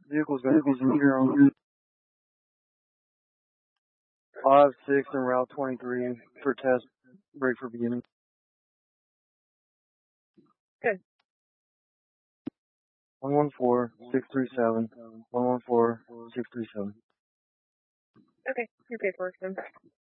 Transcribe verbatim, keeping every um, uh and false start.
Vehicle's got here on five six and Route twenty-three for test. Break for beginning. Good. one one four six three seven. one one four six three seven. Okay, your paperwork then.